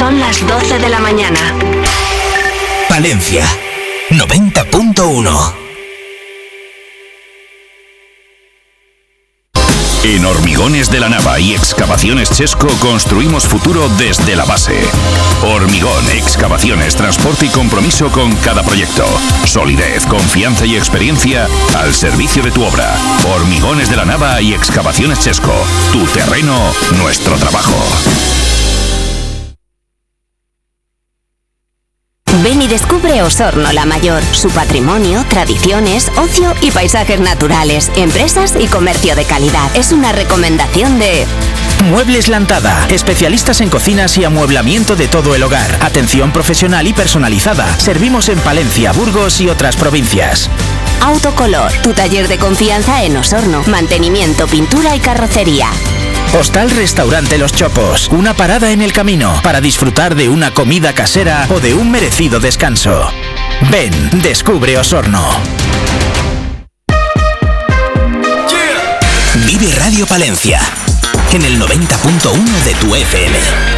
Son las 12 de la mañana. Palencia, 90.1. En Hormigones de la Nava y Excavaciones Chesco construimos futuro desde la base. Hormigón, excavaciones, transporte y compromiso con cada proyecto. Solidez, confianza y experiencia al servicio de tu obra. Hormigones de la Nava y Excavaciones Chesco. Tu terreno, nuestro trabajo. Ven y descubre Osorno la Mayor, su patrimonio, tradiciones, ocio y paisajes naturales, empresas y comercio de calidad. Es una recomendación de... Muebles Lantada, especialistas en cocinas y amueblamiento de todo el hogar. Atención profesional y personalizada. Servimos en Palencia, Burgos y otras provincias. Autocolor, tu taller de confianza en Osorno. Mantenimiento, pintura y carrocería. Hostal Restaurante Los Chopos, una parada en el camino para disfrutar de una comida casera o de un merecido descanso. Ven, descubre Osorno. Vive Radio Palencia, en el 90.1 de tu FM.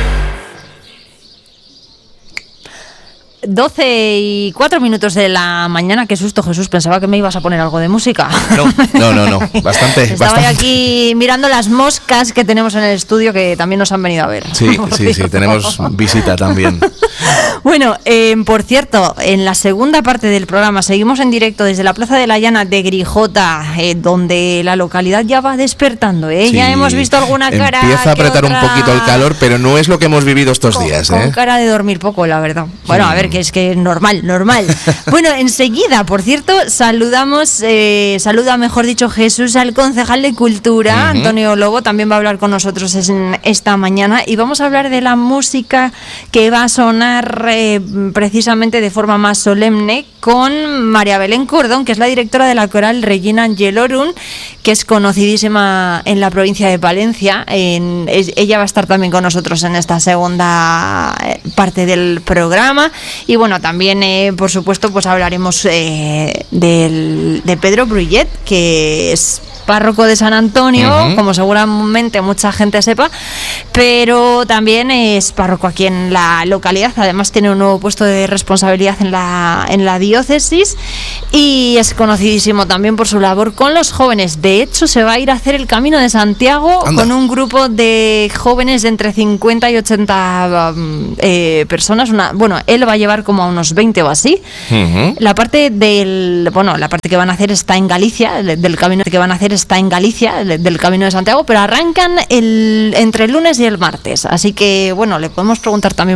12:04 de la mañana. Qué susto, Jesús, pensaba que me ibas a poner algo de música. No, bastante. Estaba aquí mirando las moscas que tenemos en el estudio, que también nos han venido a ver. Sí, tenemos visita también. Bueno, por cierto, en la segunda parte del programa seguimos en directo desde la Plaza de la Llana de Grijota, donde la localidad ya va despertando, ¿eh? Sí, ya hemos visto alguna cara. Empieza a apretar otra... un poquito el calor, pero no es lo que hemos vivido estos días. Con cara de dormir poco, la verdad. Bueno, a ver, que es que normal. Bueno, enseguida, por cierto, saluda, mejor dicho, Jesús, al concejal de Cultura, Antonio Lobo, también va a hablar con nosotros esta mañana, y vamos a hablar de la música que va a sonar precisamente de forma más solemne con María Belén Cordón, que es la directora de la coral Regina Angelorum, que es conocidísima en la provincia de Palencia. Ella va a estar también con nosotros en esta segunda parte del programa. Y bueno, también, por supuesto, pues hablaremos de Pedro Brullet, que es párroco de San Antonio, como seguramente mucha gente sepa, pero también es párroco aquí en la localidad. Además tiene un nuevo puesto de responsabilidad en la diócesis, y es conocidísimo también por su labor con los jóvenes. De hecho, se va a ir a hacer el Camino de Santiago con un grupo de jóvenes de entre 50 y 80 personas. Él va a llevar como a unos 20 o así. La parte que van a hacer está en Galicia, del camino que van a hacer está en Galicia, del Camino de Santiago, pero arrancan entre el lunes y el martes. Así que, bueno, le podemos preguntar también